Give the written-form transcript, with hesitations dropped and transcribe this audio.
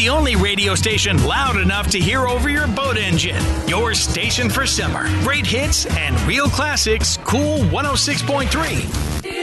The only radio station loud enough to hear over your boat engine. Your station for summer. Great hits and real classics. Cool 106.3.